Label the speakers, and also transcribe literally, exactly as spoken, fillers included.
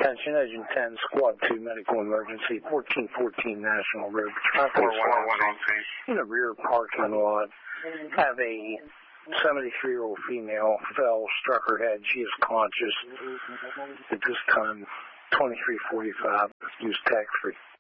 Speaker 1: Attention, Agent ten, Squad two, medical emergency, fourteen fourteen National Road. Traffic
Speaker 2: four one one on
Speaker 1: in the rear parking lot. Have a seventy-three-year-old female fell, struck her head. She is conscious. At this time, twenty-three forty-five. Use tax-free.